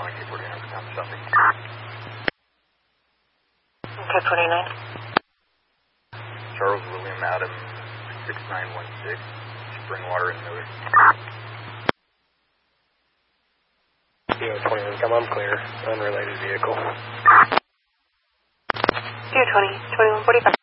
calling K49 for Thomas Shelby. K49. Charles William Adam 6916, Springwater and Miller. DO20, come on, clear. Unrelated vehicle. DO20, 2145.